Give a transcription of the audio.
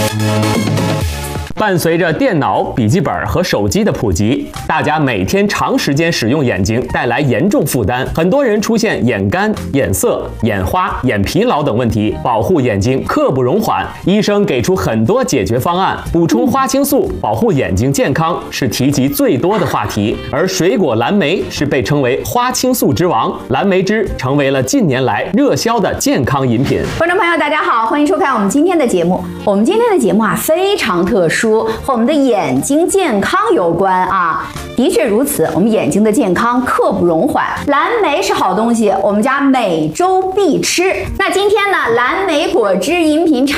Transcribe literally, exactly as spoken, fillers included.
伴随着电脑、笔记本和手机的普及，大家每天长时间使用眼睛带来严重负担，很多人出现眼干、眼涩、眼花、眼疲劳等问题。保护眼睛刻不容缓，医生给出很多解决方案。补充花青素，保护眼睛健康是提及最多的话题。而水果蓝莓是被称为花青素之王，蓝莓汁成为了近年来热销的健康饮品。 观众朋友，大家好，欢迎收看我们今天的节目。我们今天的节目啊非常特殊。和我们的眼睛健康有关啊，的确如此，我们眼睛的健康刻不容缓。蓝莓是好东西，我们家每周必吃。那今天呢，蓝莓果汁饮品厂